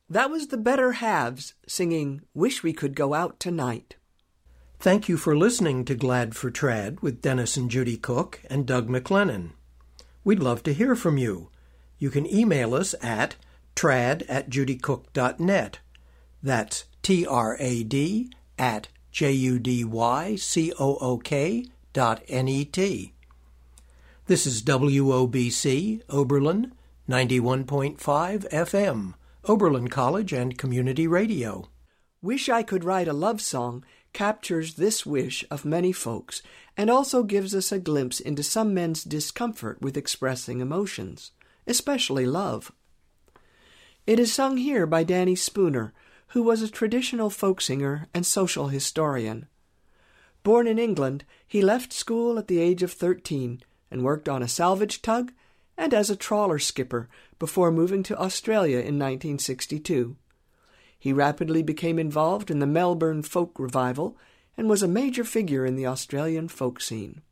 That was the Better Halves singing Wish We Could Go Out Tonight. Thank you for listening to Glad for Trad with Dennis and Judy Cook and Doug McLennan. We'd love to hear from you. You can email us at trad@judycook.net. That's trad@judycook.net. This is WOBC, Oberlin, 91.5 FM, Oberlin College and Community Radio. Wish I Could Write a Love Song captures this wish of many folks and also gives us a glimpse into some men's discomfort with expressing emotions, especially love. It is sung here by Danny Spooner, who was a traditional folk singer and social historian. Born in England, he left school at the age of 13 and worked on a salvage tug and as a trawler skipper before moving to Australia in 1962. He rapidly became involved in the Melbourne folk revival and was a major figure in the Australian folk scene.